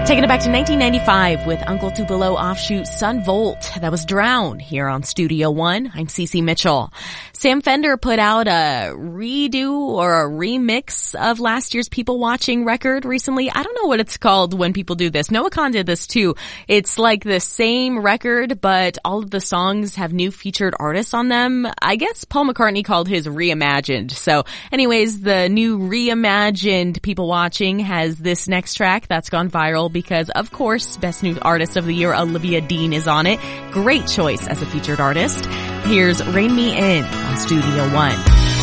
Taking it back to 1995 with Uncle Tupelo offshoot Son Volt. That was Drown here on Studio One. I'm Cece Mitchell. Sam Fender put out a redo or a remix of last year's People Watching record recently. I don't know what it's called when people do this. Noah Kahan did this too. It's like the same record, but all of the songs have new featured artists on them. I guess Paul McCartney called his reimagined. So anyways, the new reimagined People Watching has this next track that's gone viral because, of course, Best New Artist of the Year, Olivia Dean, is on it. Great choice as a featured artist. Here's Rein Me In on Studio One.